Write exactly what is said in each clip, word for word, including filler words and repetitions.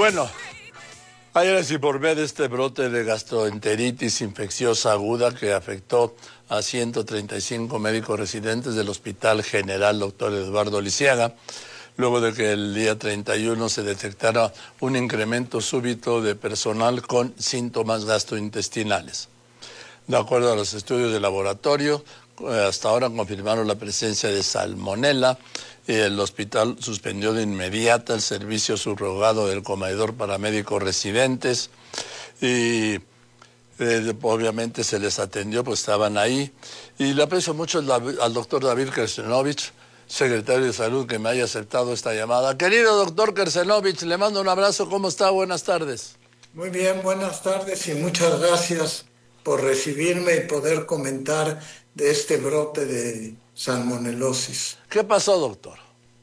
Bueno, ayer les informé de este brote de gastroenteritis infecciosa aguda que afectó a ciento treinta y cinco médicos residentes del Hospital General Doctor Eduardo Lisiaga, luego de que el día treinta y uno se detectara un incremento súbito de personal con síntomas gastrointestinales. De acuerdo a los estudios de laboratorio, hasta ahora confirmaron la presencia de salmonela. El hospital suspendió de inmediato el servicio subrogado del comedor para médicos residentes y eh, obviamente se les atendió, pues estaban ahí. Y le aprecio mucho al, al doctor David Kersenovich, secretario de Salud, que me haya aceptado esta llamada. Querido doctor Kersenovich, le mando un abrazo. ¿Cómo está? Buenas tardes. Muy bien, buenas tardes y muchas gracias por recibirme y poder comentar de este brote de salmonelosis. ¿Qué pasó, doctor?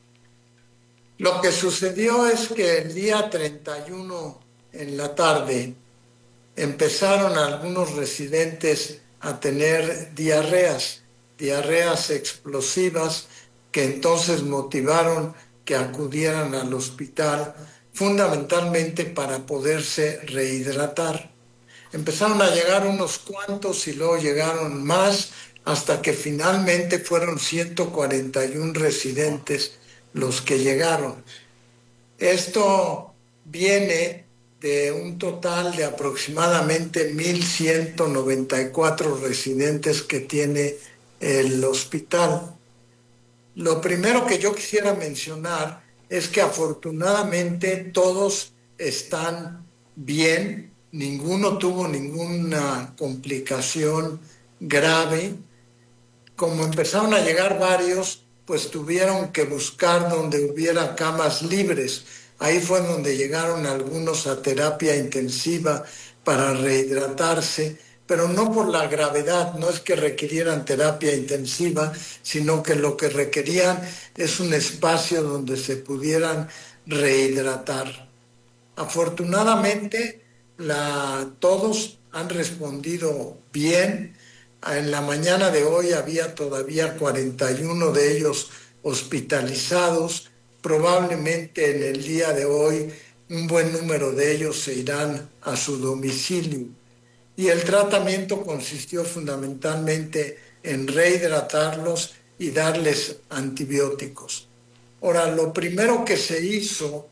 Lo que sucedió es que el día treinta y uno en la tarde empezaron algunos residentes a tener diarreas, diarreas explosivas que entonces motivaron que acudieran al hospital fundamentalmente para poderse rehidratar. Empezaron a llegar unos cuantos y luego llegaron más hasta que finalmente fueron ciento cuarenta y uno residentes los que llegaron. Esto viene de un total de aproximadamente mil ciento noventa y cuatro residentes que tiene el hospital. Lo primero que yo quisiera mencionar es que afortunadamente todos están bien, ninguno tuvo ninguna complicación grave. Como empezaron a llegar varios, pues tuvieron que buscar donde hubiera camas libres. Ahí fue donde llegaron algunos a terapia intensiva para rehidratarse, pero no por la gravedad, no es que requirieran terapia intensiva, sino que lo que requerían es un espacio donde se pudieran rehidratar. Afortunadamente, la, todos han respondido bien. En la mañana de hoy había todavía cuarenta y uno de ellos hospitalizados. Probablemente en el día de hoy un buen número de ellos se irán a su domicilio. Y el tratamiento consistió fundamentalmente en rehidratarlos y darles antibióticos. Ahora, lo primero que se hizo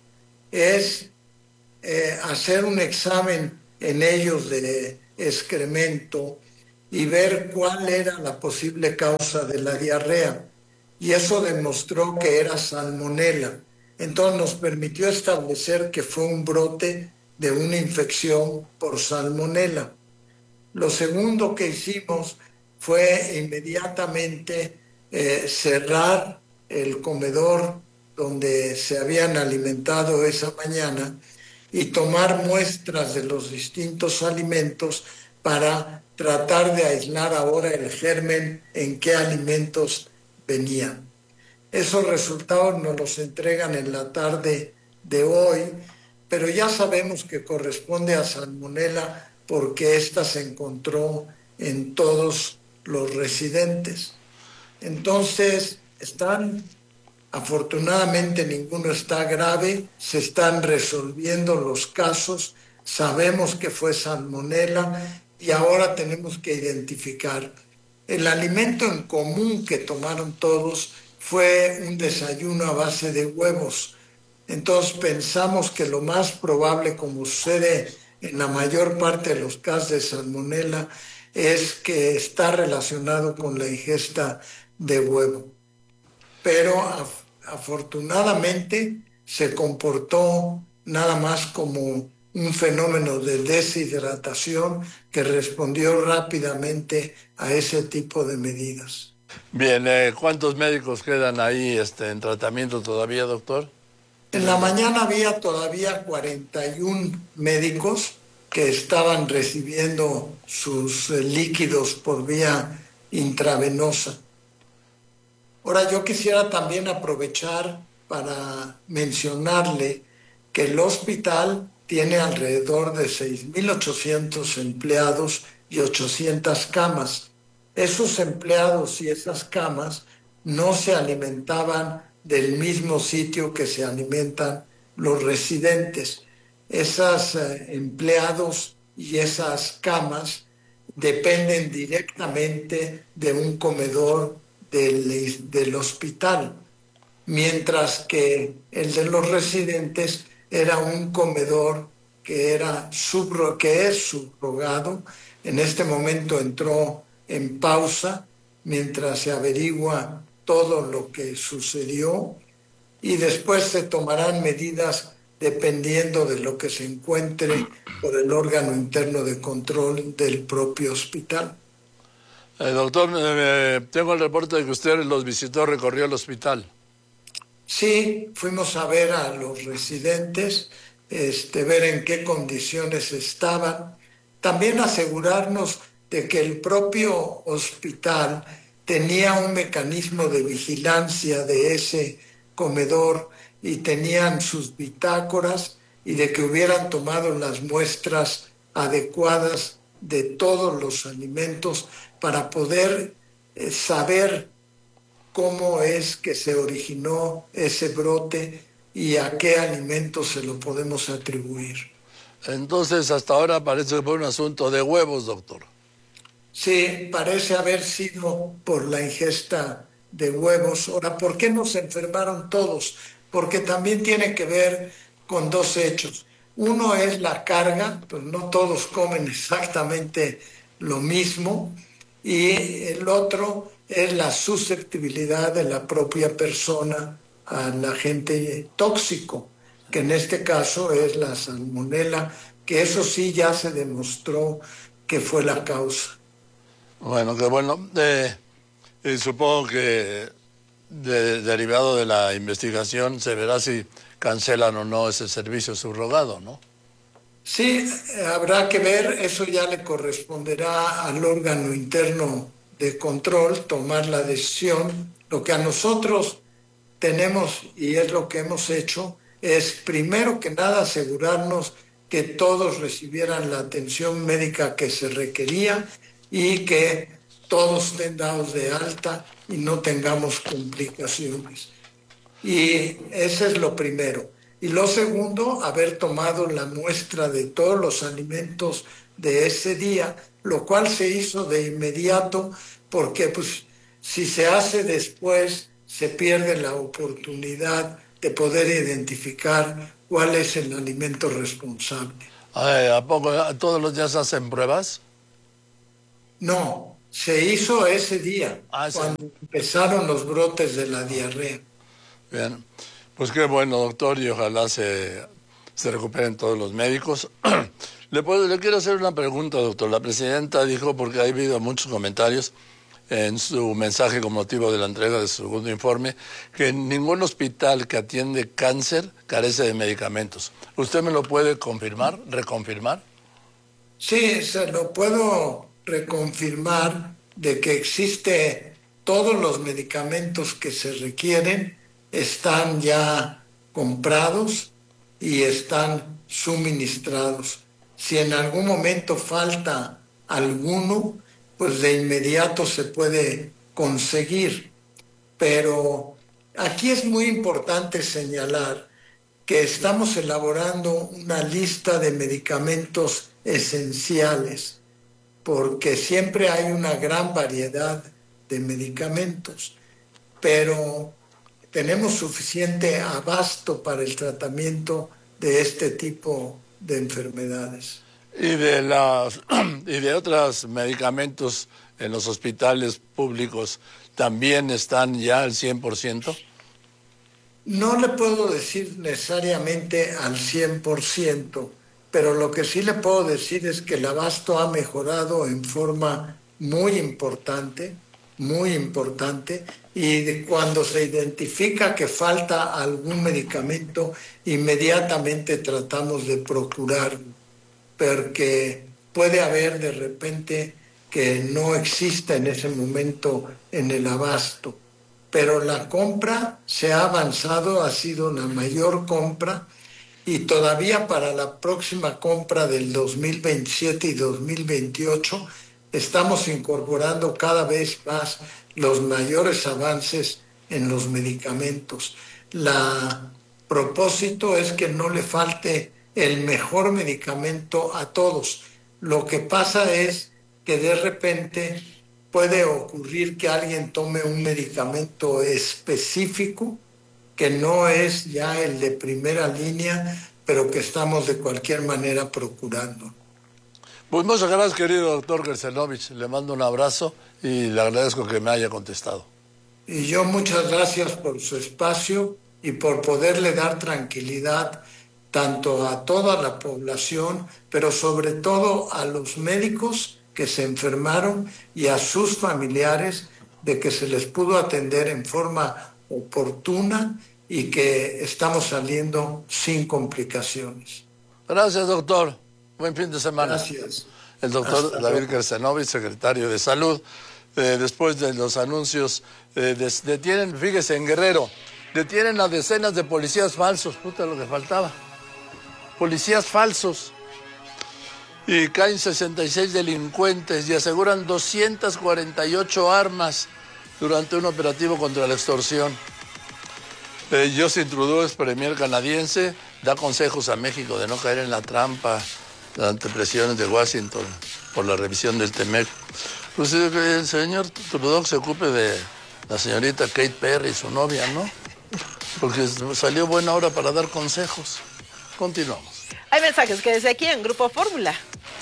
es eh, hacer un examen en ellos de excremento y ver cuál era la posible causa de la diarrea. Y eso demostró que era salmonela. Entonces nos permitió establecer que fue un brote de una infección por salmonela. Lo segundo que hicimos fue inmediatamente eh, cerrar el comedor donde se habían alimentado esa mañana y tomar muestras de los distintos alimentos para tratar de aislar ahora el germen en qué alimentos venían. Esos resultados nos los entregan en la tarde de hoy, pero ya sabemos que corresponde a salmonela porque ésta se encontró en todos los residentes. Entonces, están, afortunadamente ninguno está grave, se están resolviendo los casos, sabemos que fue salmonela y ahora tenemos que identificar. El alimento en común que tomaron todos fue un desayuno a base de huevos. Entonces pensamos que lo más probable, como sucede en la mayor parte de los casos de salmonela, es que está relacionado con la ingesta de huevo. Pero af- afortunadamente se comportó nada más como un fenómeno de deshidratación que respondió rápidamente a ese tipo de medidas. Bien, eh, ¿cuántos médicos quedan ahí este, en tratamiento todavía, doctor? En la mañana había todavía cuarenta y uno médicos que estaban recibiendo sus eh, líquidos por vía intravenosa. Ahora yo quisiera también aprovechar para mencionarle que el hospital tiene alrededor de seis mil ochocientos empleados y ochocientas camas. Esos empleados y esas camas no se alimentaban del mismo sitio que se alimentan los residentes. esos eh, empleados y esas camas dependen directamente de un comedor del, del hospital, mientras que el de los residentes era un comedor que, era subro, que es subrogado. En este momento entró en pausa mientras se averigua todo lo que sucedió y después se tomarán medidas dependiendo de lo que se encuentre por el órgano interno de control del propio hospital. Eh, doctor, eh, tengo el reporte de que usted los visitó, recorrió el hospital. Sí, fuimos a ver a los residentes, este, ver en qué condiciones estaban, también asegurarnos de que el propio hospital tenía un mecanismo de vigilancia de ese comedor y tenían sus bitácoras y de que hubieran tomado las muestras adecuadas de todos los alimentos para poder eh, saber cómo es que se originó ese brote y a qué alimentos se lo podemos atribuir. Entonces, hasta ahora parece que fue un asunto de huevos, doctor. Sí, parece haber sido por la ingesta de huevos. Ahora, ¿por qué nos enfermaron todos? Porque también tiene que ver con dos hechos. Uno es la carga, pues no todos comen exactamente lo mismo, y el otro es la susceptibilidad de la propia persona al agente tóxico, que en este caso es la salmonela, que eso sí ya se demostró que fue la causa. Bueno, que bueno, eh, y supongo que de, derivado de la investigación se verá si cancelan o no ese servicio subrogado, ¿no? Sí, habrá que ver, eso ya le corresponderá al órgano interno de control tomar la decisión. Lo que a nosotros tenemos, y es lo que hemos hecho, es primero que nada asegurarnos que todos recibieran la atención médica que se requería y que todos estén dados de alta y no tengamos complicaciones. Y ese es lo primero. Y lo segundo, haber tomado la muestra de todos los alimentos de ese día, lo cual se hizo de inmediato porque pues, si se hace después, se pierde la oportunidad de poder identificar cuál es el alimento responsable. Ay, ¿a poco todos los días hacen pruebas? No, se hizo ese día, Ah, sí. cuando empezaron los brotes de la diarrea. Bien, pues qué bueno, doctor, y ojalá se, se recuperen todos los médicos. Le, puedo, le quiero hacer una pregunta, doctor. La presidenta dijo, porque ha habido muchos comentarios en su mensaje con motivo de la entrega de su segundo informe, que ningún hospital que atiende cáncer carece de medicamentos. ¿Usted me lo puede confirmar, reconfirmar? Sí, se lo puedo reconfirmar de que existe todos los medicamentos que se requieren, están ya comprados y están suministrados. Si en algún momento falta alguno, pues de inmediato se puede conseguir. Pero aquí es muy importante señalar que estamos elaborando una lista de medicamentos esenciales, porque siempre hay una gran variedad de medicamentos, pero tenemos suficiente abasto para el tratamiento de este tipo de enfermedades. Y de, las, y de otros medicamentos en los hospitales públicos, ¿también están ya al cien por ciento? No le puedo decir necesariamente al cien por ciento, pero lo que sí le puedo decir es que el abasto ha mejorado en forma muy importante, muy importante, y cuando se identifica que falta algún medicamento, inmediatamente tratamos de procurarlo, porque puede haber de repente que no exista en ese momento en el abasto. Pero la compra se ha avanzado, ha sido una mayor compra y todavía para la próxima compra del dos mil veintisiete y dos mil veintiocho estamos incorporando cada vez más los mayores avances en los medicamentos. La propósito es que no le falte el mejor medicamento a todos. Lo que pasa es que de repente puede ocurrir que alguien tome un medicamento específico que no es ya el de primera línea, pero que estamos de cualquier manera procurando. Pues muchas gracias, querido doctor Gersenovich. Le mando un abrazo y le agradezco que me haya contestado. Y yo muchas gracias por su espacio y por poderle dar tranquilidad tanto a toda la población, pero sobre todo a los médicos que se enfermaron y a sus familiares, de que se les pudo atender en forma oportuna y que estamos saliendo sin complicaciones. Gracias, doctor. Buen fin de semana. Gracias. El doctor David Gersenovich, secretario de Salud, eh, después de los anuncios, eh, des, detienen, fíjese, en Guerrero, detienen a decenas de policías falsos, puta lo que faltaba, policías falsos, y caen sesenta y seis delincuentes y aseguran doscientas cuarenta y ocho armas durante un operativo contra la extorsión. Eh, Justin Trudeau, es premier canadiense, da consejos a México de no caer en la trampa ante presiones de Washington por la revisión del TEMEC. Pues el señor Trudeau se ocupe de la señorita Kate Perry, su novia, ¿no? Porque salió buena hora para dar consejos. Continuamos. Hay mensajes que desde aquí en Grupo Fórmula.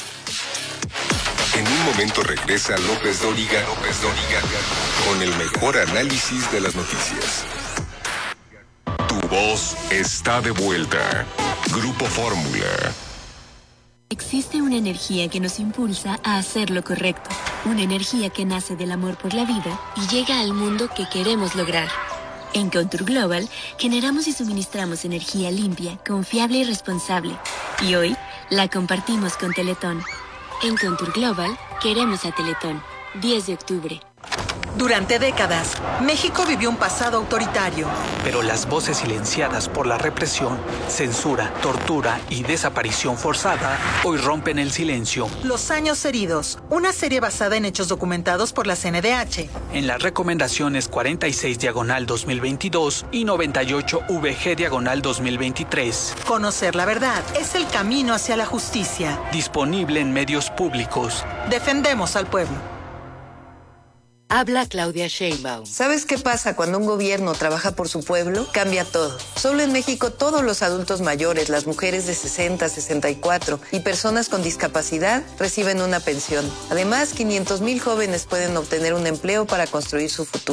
En un momento regresa López Dóriga, López Dóriga, con el mejor análisis de las noticias. Tu voz está de vuelta. Grupo Fórmula. Existe una energía que nos impulsa a hacer lo correcto. Una energía que nace del amor por la vida y llega al mundo que queremos lograr. En Contour Global generamos y suministramos energía limpia, confiable y responsable. Y hoy la compartimos con Teletón. En Contour Global queremos a Teletón. diez de octubre. Durante décadas, México vivió un pasado autoritario. Pero las voces silenciadas por la represión, censura, tortura y desaparición forzada hoy rompen el silencio. Los años heridos, una serie basada en hechos documentados por la C N D H. En las recomendaciones cuarenta y seis diagonal dos mil veintidós y noventa y ocho V G diagonal dos mil veintitrés. Conocer la verdad es el camino hacia la justicia. Disponible en medios públicos. Defendemos al pueblo. Habla Claudia Sheinbaum. ¿Sabes qué pasa cuando un gobierno trabaja por su pueblo? Cambia todo. Solo en México todos los adultos mayores, las mujeres de sesenta, sesenta y cuatro y personas con discapacidad reciben una pensión. Además, quinientos mil jóvenes pueden obtener un empleo para construir su futuro.